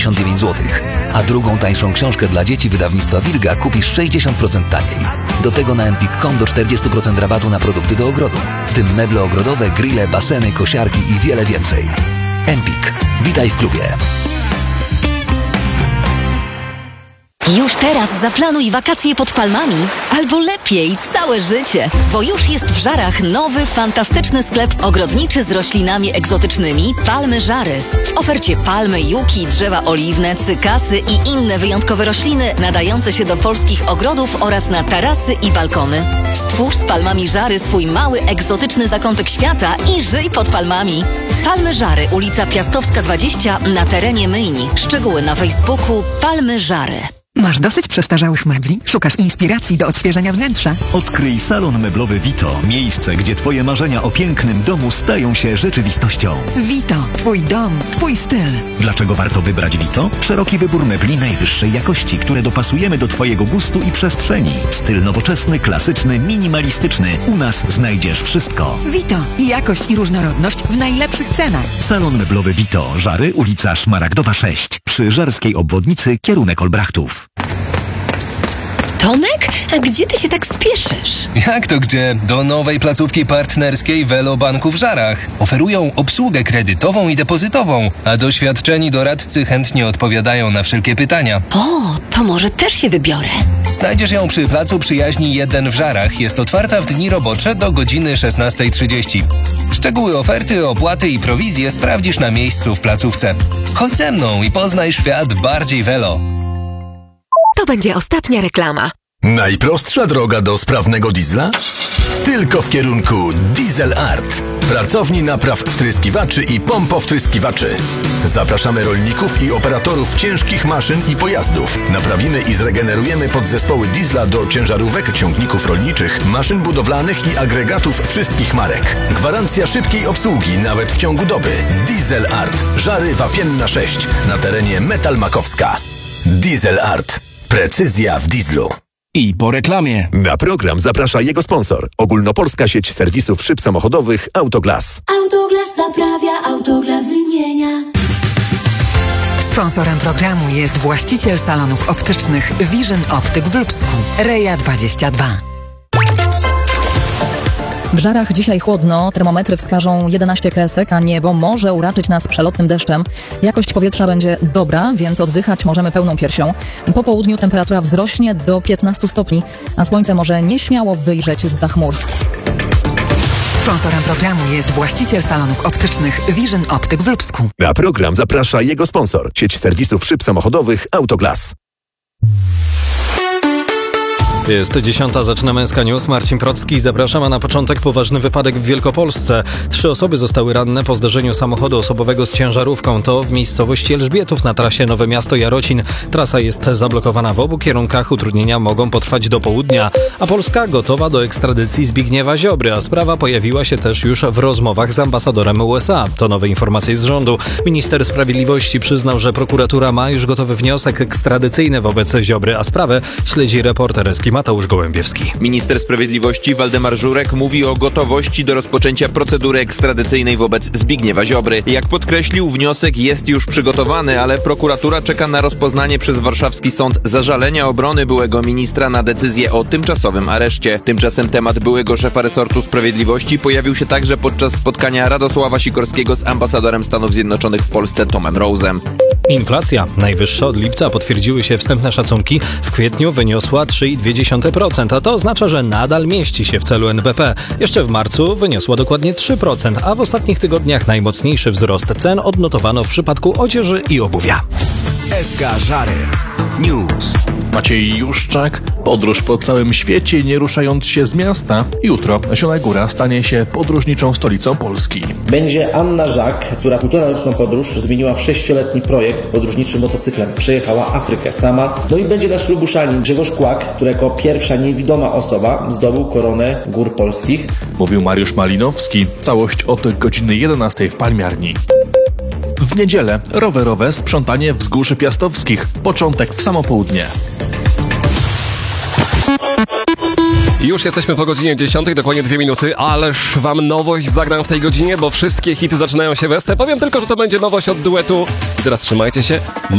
9 zł, a drugą tańszą książkę dla dzieci wydawnictwa Wilga kupisz 60% taniej. Do tego na Empik.com do 40% rabatu na produkty do ogrodu, w tym meble ogrodowe, grille, baseny, kosiarki i wiele więcej. Empik. Witaj w klubie. Już teraz zaplanuj wakacje pod palmami, albo lepiej, całe życie, bo już jest w Żarach nowy, fantastyczny sklep ogrodniczy z roślinami egzotycznymi Palmy Żary. W ofercie palmy, juki, drzewa oliwne, cykasy i inne wyjątkowe rośliny nadające się do polskich ogrodów oraz na tarasy i balkony. Stwórz z Palmami Żary swój mały, egzotyczny zakątek świata i żyj pod palmami. Palmy Żary, ulica Piastowska 20 na terenie Myjni. Szczegóły na Facebooku Palmy Żary. Masz dosyć przestarzałych mebli? Szukasz inspiracji do odświeżenia wnętrza? Odkryj salon meblowy Vito. Miejsce, gdzie Twoje marzenia o pięknym domu stają się rzeczywistością. Vito. Twój dom. Twój styl. Dlaczego warto wybrać Vito? Szeroki wybór mebli najwyższej jakości, które dopasujemy do Twojego gustu i przestrzeni. Styl nowoczesny, klasyczny, minimalistyczny. U nas znajdziesz wszystko. Vito. Jakość i różnorodność w najlepszych cenach. Salon meblowy Vito. Żary, ulica Szmaragdowa 6. Przy Żarskiej Obwodnicy, kierunek Olbrachtów. Tomek? A gdzie ty się tak spieszysz? Jak to gdzie? Do nowej placówki partnerskiej Velo Banku w Żarach. Oferują obsługę kredytową i depozytową, a doświadczeni doradcy chętnie odpowiadają na wszelkie pytania. O, to może też się wybiorę. Znajdziesz ją przy Placu Przyjaźni 1 w Żarach. Jest otwarta w dni robocze do godziny 16:30. Szczegóły oferty, opłaty i prowizje sprawdzisz na miejscu w placówce. Chodź ze mną i poznaj świat bardziej Velo. To będzie ostatnia reklama. Najprostsza droga do sprawnego diesla? Tylko w kierunku Diesel Art. Pracowni napraw wtryskiwaczy i pompowtryskiwaczy. Zapraszamy rolników i operatorów ciężkich maszyn i pojazdów. Naprawimy i zregenerujemy podzespoły diesla do ciężarówek, ciągników rolniczych, maszyn budowlanych i agregatów wszystkich marek. Gwarancja szybkiej obsługi nawet w ciągu doby. Diesel Art. Żary Wapienna 6 na terenie Metal Makowska. Diesel Art. Precyzja w dieslu. I po reklamie. Na program zaprasza jego sponsor. Ogólnopolska sieć serwisów szyb samochodowych Autoglas. Autoglas naprawia, Autoglas wymienia. Sponsorem programu jest właściciel salonów optycznych Vision Optyk w Lubsku. Reja 22. W Żarach dzisiaj chłodno, termometry wskażą 11 kresek, a niebo może uraczyć nas przelotnym deszczem. Jakość powietrza będzie dobra, więc oddychać możemy pełną piersią. Po południu temperatura wzrośnie do 15 stopni, a słońce może nieśmiało wyjrzeć zza chmur. Sponsorem programu jest właściciel salonów optycznych Vision Optyk w Lubsku. Na program zaprasza jego sponsor. Sieć serwisów szyb samochodowych Autoglas. Jest 10, zaczynamy SK News. Marcin Procki, zapraszam, a na początek poważny wypadek w Wielkopolsce. 3 osoby zostały ranne po zderzeniu samochodu osobowego z ciężarówką. To w miejscowości Elżbietów na trasie Nowe Miasto-Jarocin. Trasa jest zablokowana w obu kierunkach, utrudnienia mogą potrwać do południa. A Polska gotowa do ekstradycji Zbigniewa Ziobry, a sprawa pojawiła się też już w rozmowach z ambasadorem USA. To nowe informacje z rządu. Minister Sprawiedliwości przyznał, że prokuratura ma już gotowy wniosek ekstradycyjny wobec Ziobry, a sprawę śledzi reporter SK Mateusz Gołębiewski. Minister Sprawiedliwości Waldemar Żurek mówi o gotowości do rozpoczęcia procedury ekstradycyjnej wobec Zbigniewa Ziobry. Jak podkreślił, wniosek jest już przygotowany, ale prokuratura czeka na rozpoznanie przez warszawski sąd zażalenia obrony byłego ministra na decyzję o tymczasowym areszcie. Tymczasem temat byłego szefa resortu sprawiedliwości pojawił się także podczas spotkania Radosława Sikorskiego z ambasadorem Stanów Zjednoczonych w Polsce Tomem Rose'em. Inflacja najwyższa od lipca, potwierdziły się wstępne szacunki. W kwietniu wyniosła 3,2%, a to oznacza, że nadal mieści się w celu NBP. Jeszcze w marcu wyniosła dokładnie 3%, a w ostatnich tygodniach najmocniejszy wzrost cen odnotowano w przypadku odzieży i obuwia. SK Żary News. Maciej Juszczak. Podróż po całym świecie, nie ruszając się z miasta. Jutro Zielona Góra stanie się podróżniczą stolicą Polski. Będzie Anna Żak, która 1,5-roczną podróż zmieniła w 6-letni projekt podróżniczy motocyklem. Przejechała Afrykę sama. No i będzie nasz Lubuszanin Grzegorz Kłak, który jako pierwsza niewidoma osoba zdobył koronę gór polskich. Mówił Mariusz Malinowski. Całość od godziny 11 w Palmiarni. W niedzielę rowerowe sprzątanie wzgórz piastowskich. Początek w samo południe. Już jesteśmy po godzinie 10, dokładnie 2 minuty, ależ wam nowość zagram w tej godzinie, bo wszystkie hity zaczynają się w SC. Powiem tylko, że to będzie nowość od duetu. I teraz trzymajcie się.